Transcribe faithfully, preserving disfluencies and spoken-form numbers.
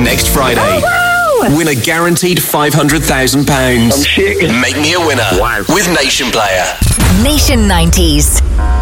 next Friday. Oh, wow. Win a guaranteed five hundred thousand pounds. I'm shaking. Make me a winner. Wow. With Nation Player. Nation nineties.